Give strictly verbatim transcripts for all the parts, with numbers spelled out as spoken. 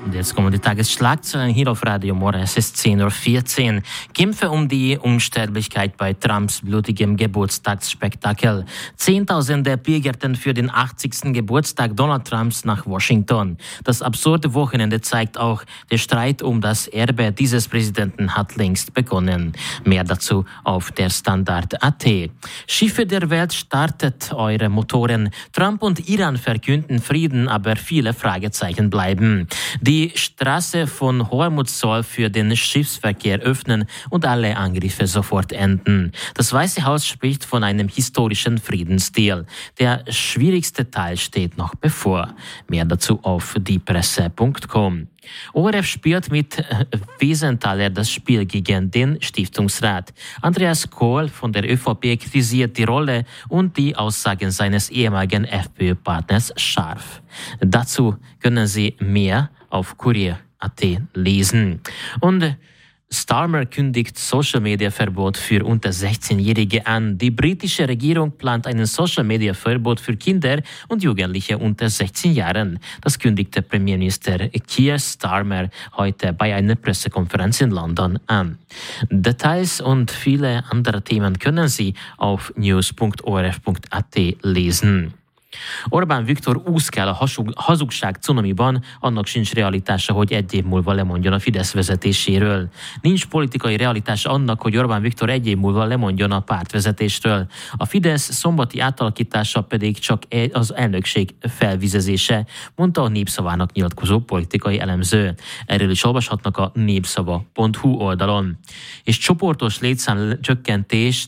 Und jetzt kommen die Tagesschlagzeilen hier auf Radio Mora. Es ist zehn Uhr vierzehn. Kämpfe um die Unsterblichkeit bei Trumps blutigem Geburtstagsspektakel. Zehntausende pilgerten für den achtzigsten Geburtstag Donald Trumps nach Washington. Das absurde Wochenende zeigt auch, der Streit um das Erbe dieses Präsidenten hat längst begonnen. Mehr dazu auf der Standard Punkt a t. Schiffe der Welt startet eure Motoren. Trump und Iran verkünden Frieden, aber viele Fragezeichen bleiben. Die Straße von Hormuz soll für den Schiffsverkehr öffnen und alle Angriffe sofort enden. Das Weiße Haus spricht von einem historischen Friedensdeal. Der schwierigste Teil steht noch bevor. Mehr dazu auf diepresse Punkt com. O R F spielt mit Wesenthaler das Spiel gegen den Stiftungsrat. Andreas Kohl von der ÖVP kritisiert die Rolle und die Aussagen seines ehemaligen FPÖ-Partners scharf. Dazu können Sie mehr auf kurier Punkt a t lesen. Und Starmer kündigt Social-Media-Verbot für unter sechzehnjährige an. Die britische Regierung plant ein Social-Media-Verbot für Kinder und Jugendliche unter sechzehn Jahren. Das kündigte Premierminister Keir Starmer heute bei einer Pressekonferenz in London an. Details und viele andere Themen können Sie auf news Punkt o r f Punkt a t lesen. Orbán Viktor úszkál a hazugság cunamiban, annak sincs realitása, hogy egy év múlva lemondjon a Fidesz vezetéséről. Nincs politikai realitása annak, hogy Orbán Viktor egy év múlva lemondjon a pártvezetéstől. A Fidesz szombati átalakítása pedig csak az elnökség felvizezése, mondta a Népszavának nyilatkozó politikai elemző. Erről is olvashatnak a népszava pont hu oldalon. És csoportos létszám csökkentést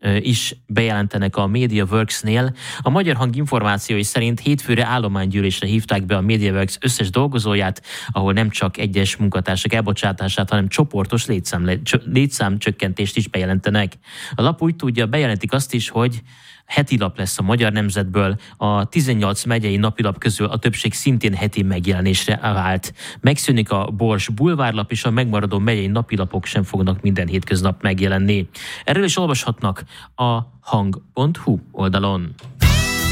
is bejelentenek a MediaWorks-nél. A Magyar Hang információi szerint hétfőre állománygyűlésre hívták be a MediaWorks összes dolgozóját, ahol nem csak egyes munkatársak elbocsátását, hanem csoportos létszám, létszámcsökkentést is bejelentenek. A lap úgy tudja, bejelentik azt is, hogy heti lap lesz a Magyar Nemzetből. A tizennyolc megyei napilap közül a többség szintén heti megjelenésre vált. Megszűnik a Bors bulvárlap, és a megmaradó megyei napilapok sem fognak minden hétköznap megjelenni. Erről is olvashatnak a hang pont hu oldalon.